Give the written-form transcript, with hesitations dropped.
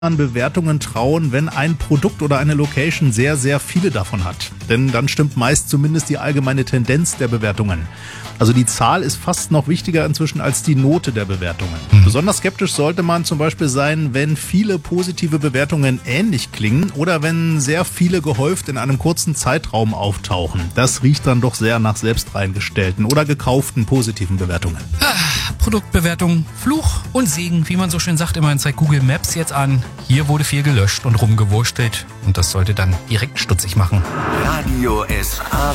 an Bewertungen trauen, wenn ein Produkt oder eine Location sehr, sehr viele davon hat. Denn dann stimmt meist zumindest die allgemeine Tendenz der Bewertungen. Also die Zahl ist fast noch wichtiger inzwischen als die Note der Bewertungen. Besonders skeptisch sollte man zum Beispiel sein, wenn viele positive Bewertungen ähnlich klingen oder wenn sehr viele gehäuft in einem kurzen Zeitraum auftauchen. Das riecht dann doch sehr nach selbst reingestellten oder gekauften positiven Bewertungen. Produktbewertung, Fluch und Segen, wie man so schön sagt. Immerhin zeigt Google Maps jetzt an, hier wurde viel gelöscht und rumgewurstelt. Und das sollte dann direkt stutzig machen. Radio SA